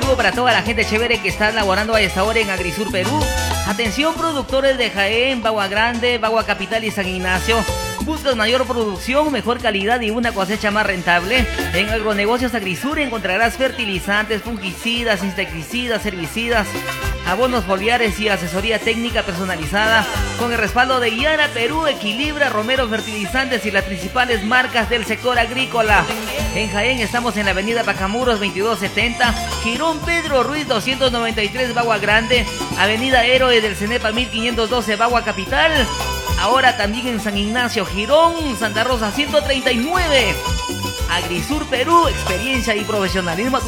saludo para toda la gente chévere que está laborando a esta hora en Agrisur Perú. Atención, productores de Jaén, Bagua Grande, Bagua Capital y San Ignacio. ¿Buscas mayor producción, mejor calidad y una cosecha más rentable? En Agronegocios Agrisur encontrarás fertilizantes, fungicidas, insecticidas, herbicidas, abonos foliares y asesoría técnica personalizada con el respaldo de Yara Perú, Equilibra, Romero Fertilizantes y las principales marcas del sector agrícola. En Jaén estamos en la avenida Pacamuros 2270, Girón Pedro Ruiz 293, Bagua Grande, avenida Héroe del Cenepa 1512, Bagua Capital. Ahora también en San Ignacio, Girón, Santa Rosa 139. Agrisur Perú, experiencia y profesionalismo.